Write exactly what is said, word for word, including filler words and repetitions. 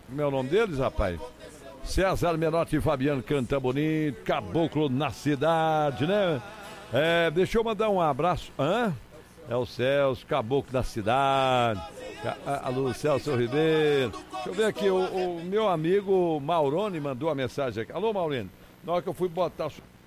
Como é o nome deles, rapaz? César Menotti e Fabiano canta bonito, Caboclo na cidade, né? É, deixa eu mandar um abraço. Hã? É o Celso, Caboclo na cidade. Alô, Celso Ribeiro. Deixa eu ver aqui, o, o meu amigo Maurone mandou a mensagem aqui. Alô, Maurone. Na hora que eu fui botar